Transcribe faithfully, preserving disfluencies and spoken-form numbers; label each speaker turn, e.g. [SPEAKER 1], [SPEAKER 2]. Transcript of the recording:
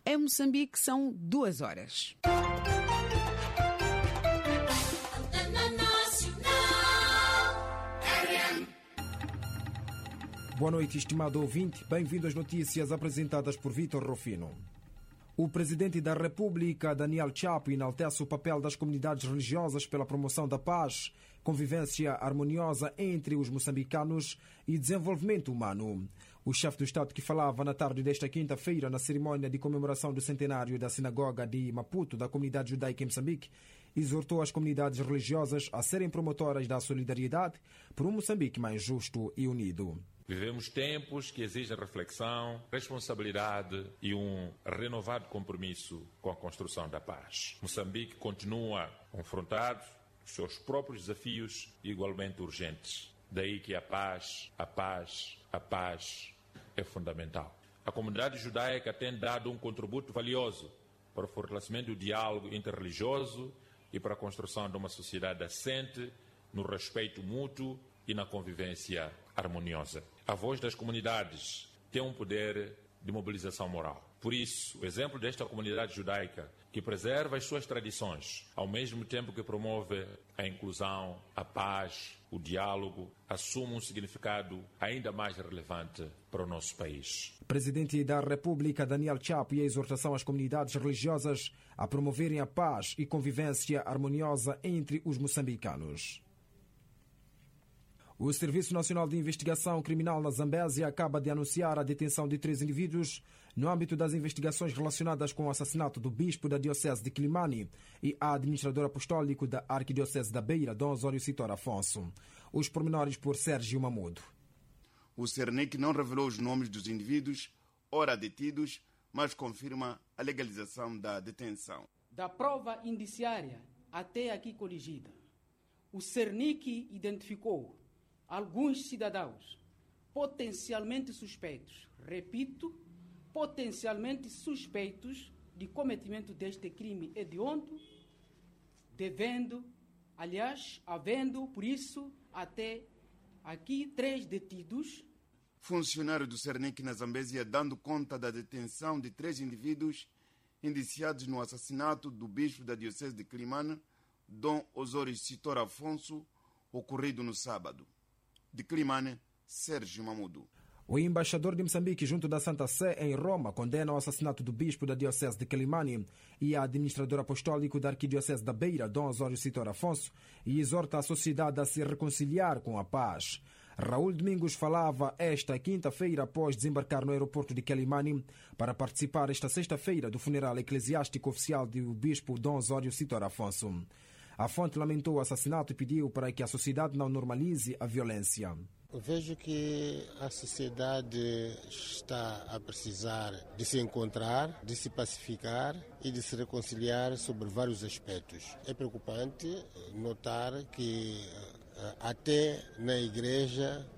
[SPEAKER 1] Em Moçambique são duas horas.
[SPEAKER 2] Boa noite, estimado ouvinte. Bem-vindo às notícias apresentadas por Vítor Rufino. O presidente da República, Daniel Chapo, enaltece o papel das comunidades religiosas pela promoção da paz, convivência harmoniosa entre os moçambicanos e desenvolvimento humano. O chefe do Estado, que falava na tarde desta quinta-feira na cerimônia de comemoração do centenário da Sinagoga de Maputo da comunidade judaica em Moçambique, exortou as comunidades religiosas a serem promotoras da solidariedade por um Moçambique mais justo e unido.
[SPEAKER 3] Vivemos tempos que exigem reflexão, responsabilidade e um renovado compromisso com a construção da paz. Moçambique continua confrontado com os seus próprios desafios igualmente urgentes. Daí que a paz, a paz, a paz é fundamental. A comunidade judaica tem dado um contributo valioso para o fortalecimento do diálogo interreligioso e para a construção de uma sociedade assente no respeito mútuo e na convivência harmoniosa. A voz das comunidades tem um poder de mobilização moral. Por isso, o exemplo desta comunidade judaica, que preserva as suas tradições, ao mesmo tempo que promove a inclusão, a paz, o diálogo, assume um significado ainda mais relevante para o nosso país.
[SPEAKER 2] Presidente da República, Daniel Chapo, e a exortação às comunidades religiosas a promoverem a paz e convivência harmoniosa entre os moçambicanos. O Serviço Nacional de Investigação Criminal na Zambésia acaba de anunciar a detenção de três indivíduos no âmbito das investigações relacionadas com o assassinato do bispo da Diocese de Quilimane e a administrador apostólico da Arquidiocese da Beira, Dom Osório Citor Afonso. Os pormenores por Sérgio Mamudo.
[SPEAKER 4] O Cernic não revelou os nomes dos indivíduos, ora detidos, mas confirma a legalização da detenção.
[SPEAKER 5] Da prova indiciária até aqui coligida, o Cernic identificou alguns cidadãos potencialmente suspeitos, repito, potencialmente suspeitos de cometimento deste crime hediondo, devendo, aliás, havendo, por isso, até aqui três detidos.
[SPEAKER 4] Funcionário do Cernic na Zambésia dando conta da detenção de três indivíduos indiciados no assassinato do bispo da Diocese de Quilimane, Dom Osório Citor Afonso, ocorrido no sábado. De Quilimane, Sérgio Mamudo.
[SPEAKER 2] O embaixador de Moçambique junto da Santa Sé em Roma condena o assassinato do bispo da Diocese de Quilimane e a administrador apostólico da Arquidiocese da Beira, Dom Osório Citor Afonso, e exorta a sociedade a se reconciliar com a paz. Raul Domingos falava esta quinta-feira após desembarcar no aeroporto de Quilimane para participar esta sexta-feira do funeral eclesiástico oficial do bispo Dom Osório Citor Afonso. A fonte lamentou o assassinato e pediu para que a sociedade não normalize a violência.
[SPEAKER 6] Vejo que a sociedade está a precisar de se encontrar, de se pacificar e de se reconciliar sobre vários aspectos. É preocupante notar que até na igreja